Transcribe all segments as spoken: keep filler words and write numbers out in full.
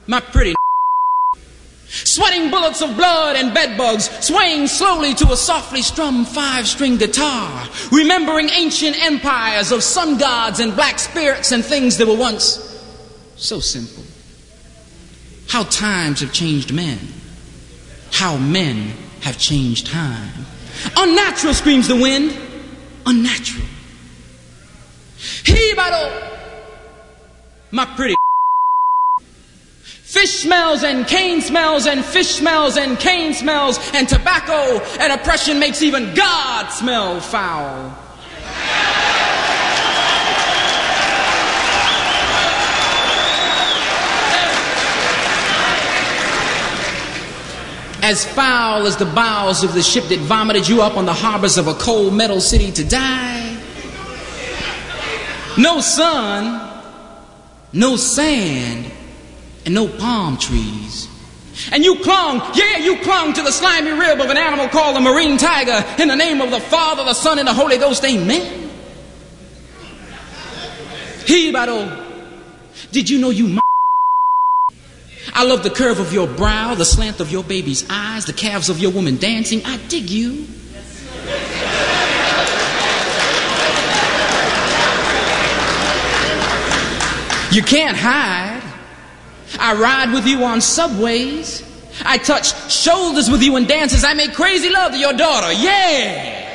My pretty sweating bullets of blood and bedbugs, swaying slowly to a softly strummed five-string guitar, remembering ancient empires of sun gods and black spirits and things that were once so simple. How times have changed men. How men have changed time. Unnatural, screams the wind. Unnatural. He-battle, my pretty fish smells and cane smells and fish smells and cane smells and tobacco and oppression makes even God smell foul. As foul as the bowels of the ship that vomited you up on the harbors of a cold metal city to die. No sun, no sand, and no palm trees. And you clung, yeah, you clung to the slimy rib of an animal called a marine tiger in the name of the Father, the Son, and the Holy Ghost, amen. He-battle, did you know you I love the curve of your brow, the slant of your baby's eyes, the calves of your woman dancing. I dig you. You can't hide. I ride with you on subways. I touch shoulders with you in dances. I make crazy love to your daughter. Yeah.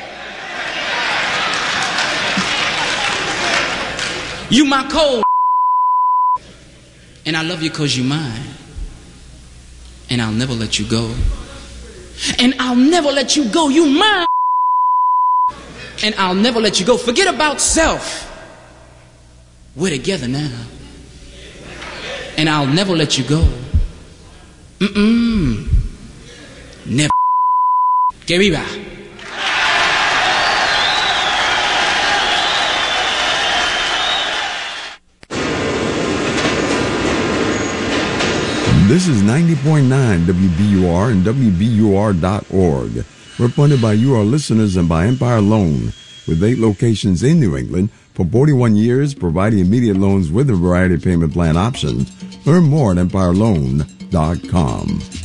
You my cold. And I love you because you mine. And I'll never let you go. And I'll never let you go. You mine. And I'll never let you go. Forget about self. We're together now. And I'll never let you go. Mm-mm. Never. Que viva. This is ninety point nine W B U R and W B U R dot org. We're funded by you, our listeners, and by Empire Loan, with eight locations in New England for forty-one years, providing immediate loans with a variety of payment plan options. Learn more at empire loan dot com.